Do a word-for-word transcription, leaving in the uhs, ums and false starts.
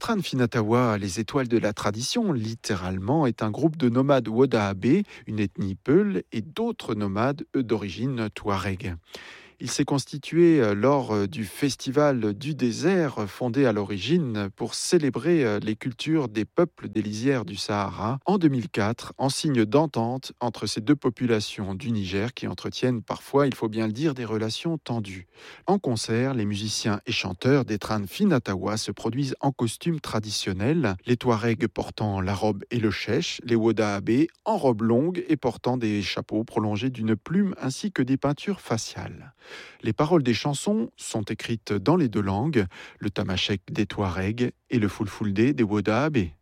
Tran Finatawa, les étoiles de la tradition, littéralement, est un groupe de nomades Wodaabe, une ethnie Peul, et d'autres nomades, eux d'origine Touareg. Il s'est constitué euh, lors euh, du Festival du désert, euh, fondé à l'origine pour célébrer euh, les cultures des peuples des lisières du Sahara en deux mille quatre, en signe d'entente entre ces deux populations du Niger qui entretiennent parfois, il faut bien le dire, des relations tendues. En concert, les musiciens et chanteurs des Tran Finatawa se produisent en costume traditionnel, les Touaregs portant la robe et le chèche, les Wodaabe en robe longue et portant des chapeaux prolongés d'une plume ainsi que des peintures faciales. Les paroles des chansons sont écrites dans les deux langues, le tamashek des Touaregs et le fulfulde des Wodaabe.